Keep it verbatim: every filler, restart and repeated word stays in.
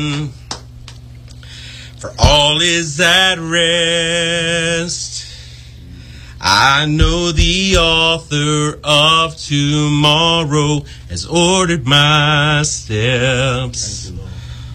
For all is at rest. I know the author of tomorrow has ordered my steps.